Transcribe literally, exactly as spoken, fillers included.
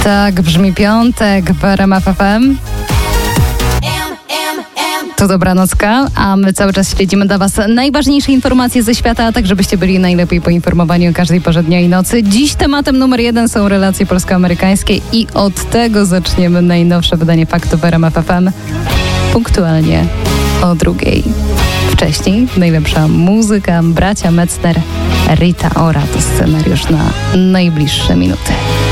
Tak brzmi piątek w R M F F M. To dobranocka, a my cały czas śledzimy dla Was najważniejsze informacje ze świata, tak żebyście byli najlepiej poinformowani o każdej porze dnia i nocy. Dziś tematem numer jeden są relacje polsko-amerykańskie i od tego zaczniemy najnowsze wydanie Faktów w R M F F M punktualnie o drugiej. Wcześniej najlepsza muzyka, bracia Metzner, Rita Ora to scenariusz na najbliższe minuty.